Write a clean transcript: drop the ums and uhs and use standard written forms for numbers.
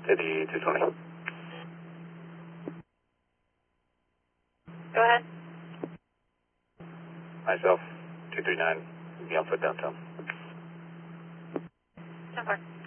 City 220. Go ahead. Myself, 239, be on foot downtown. 10-4.